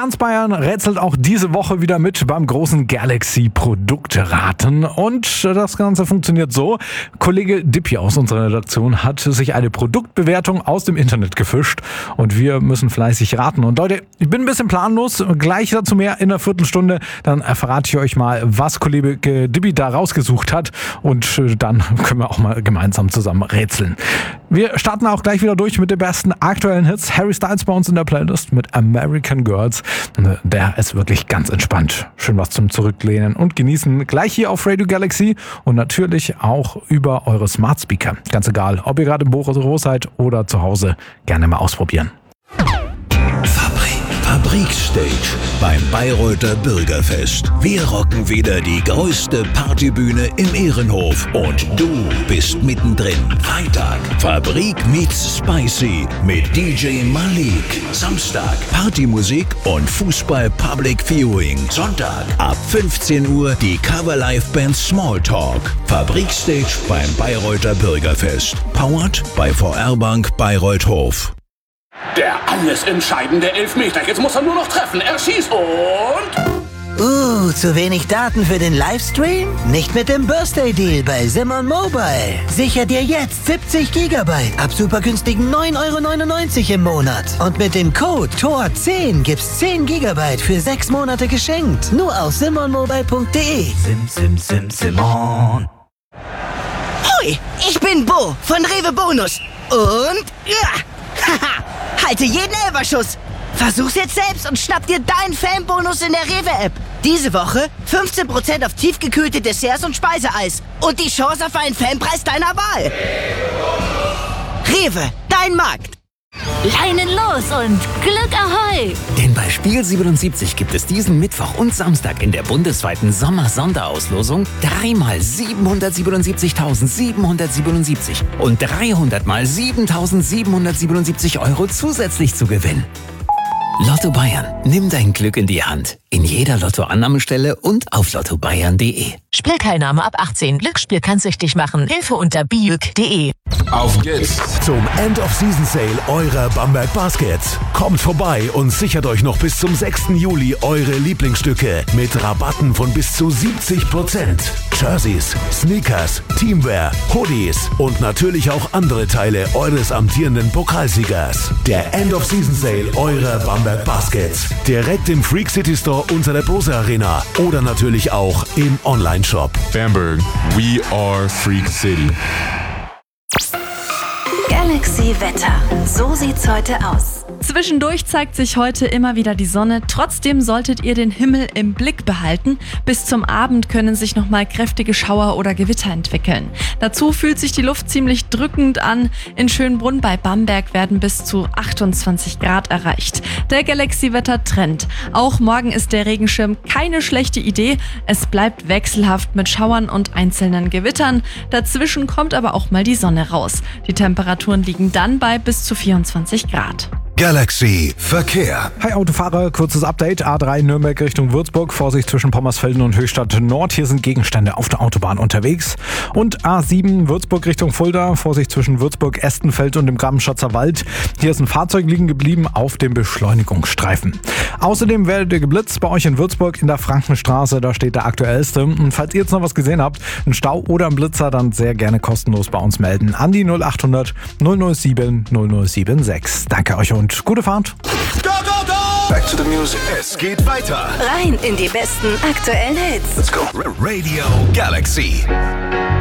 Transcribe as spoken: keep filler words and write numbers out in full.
Ganz Bayern rätselt auch diese Woche wieder mit beim großen Galaxy-Produktraten. Und das Ganze funktioniert so. Kollege Dippi aus unserer Redaktion hat sich eine Produktbewertung aus dem Internet gefischt. Und wir müssen fleißig raten. Und Leute, ich bin ein bisschen planlos. Gleich dazu mehr in einer Viertelstunde. Dann verrate ich euch mal, was Kollege Dippi da rausgesucht hat. Und dann können wir auch mal gemeinsam zusammen rätseln. Wir starten auch gleich wieder durch mit den besten aktuellen Hits. Harry Styles bei uns in der Playlist mit American Girls. Der ist wirklich ganz entspannt. Schön was zum Zurücklehnen und Genießen. Gleich hier auf Radio Galaxy und natürlich auch über eure Smart Speaker. Ganz egal, ob ihr gerade im Büro seid oder zu Hause. Gerne mal ausprobieren. Fabrikstage beim Bayreuther Bürgerfest. Wir rocken wieder die größte Partybühne im Ehrenhof und du bist mittendrin. Freitag Fabrik meets Spicy mit D J Malik. Samstag Partymusik und Fußball Public Viewing. Sonntag ab fünfzehn Uhr die Cover-Live-Band Smalltalk. Fabrikstage beim Bayreuther Bürgerfest. Powered bei V R Bank Bayreuth-Hof. Der alles entscheidende Elfmeter. Jetzt muss er nur noch treffen. Er schießt und... Uh, zu wenig Daten für den Livestream? Nicht mit dem Birthday Deal bei Simon Mobile. Sicher dir jetzt siebzig Gigabyte ab super günstigen neun Euro neunundneunzig im Monat. Und mit dem Code T O R zehn gibt's zehn Gigabyte für sechs Monate geschenkt. Nur auf simon mobile punkt de. Sim, sim, sim, Simon. Hoi, ich bin Bo von Rewe Bonus. Und... Ja, haha, halte jeden Elferschuss. Versuch's jetzt selbst und schnapp dir deinen Fanbonus in der Rewe-App. Diese Woche fünfzehn Prozent auf tiefgekühlte Desserts und Speiseeis. Und die Chance auf einen Fanpreis deiner Wahl. Rewe, dein Markt. Leinen los und Glück Ahoi! Denn bei Spiel siebenundsiebzig gibt es diesen Mittwoch und Samstag in der bundesweiten Sommer-Sonderauslosung dreimal siebenhundertsiebenundsiebzigtausendsiebenhundertsiebenundsiebzig und dreihundert mal siebentausendsiebenhundertsiebenundsiebzig Euro zusätzlich zu gewinnen. Lotto Bayern, nimm dein Glück in die Hand. In jeder Lottoannahmestelle und auf lotto bayern punkt de. Spielteilnahme ab achtzehn. Glücksspiel kann süchtig machen. Hilfe unter biüg punkt de. Auf geht's zum End-of-Season-Sale eurer Bamberg Baskets. Kommt vorbei und sichert euch noch bis zum sechsten Juli eure Lieblingsstücke mit Rabatten von bis zu siebzig Prozent. Jerseys, Sneakers, Teamwear, Hoodies und natürlich auch andere Teile eures amtierenden Pokalsiegers. Der End-of-Season-Sale eurer Bamberg Baskets. Direkt im Freak City Store unter der Bose Arena oder natürlich auch im Online-Shop. Bamberg, we are Freak City. Galaxy Wetter. So sieht's heute aus. Zwischendurch zeigt sich heute immer wieder die Sonne. Trotzdem solltet ihr den Himmel im Blick behalten. Bis zum Abend können sich nochmal kräftige Schauer oder Gewitter entwickeln. Dazu fühlt sich die Luft ziemlich drückend an. In Schönbrunn bei Bamberg werden bis zu achtundzwanzig Grad erreicht. Der Galaxy-Wetter-Trend. Auch morgen ist der Regenschirm keine schlechte Idee. Es bleibt wechselhaft mit Schauern und einzelnen Gewittern. Dazwischen kommt aber auch mal die Sonne raus. Die Temperaturen liegen dann bei bis zu vierundzwanzig Grad. Galaxy Verkehr. Hi Autofahrer, kurzes Update. A drei Nürnberg Richtung Würzburg. Vorsicht zwischen Pommersfelden und Höchstadt Nord. Hier sind Gegenstände auf der Autobahn unterwegs. Und A sieben Würzburg Richtung Fulda. Vorsicht zwischen Würzburg, Estenfeld und dem Grabenschatzer Wald. Hier ist ein Fahrzeug liegen geblieben auf dem Beschleunigungsstreifen. Außerdem werdet ihr geblitzt bei euch in Würzburg in der Frankenstraße. Da steht der aktuellste. Und falls ihr jetzt noch was gesehen habt, einen Stau oder einen Blitzer, dann sehr gerne kostenlos bei uns melden. An die null achthundert null null sieben null null sieben sechs. Danke euch und gute Fahrt. Go, go, go! Back to the music. Es geht weiter. Rein in die besten aktuellen Hits. Let's go. Radio Galaxy.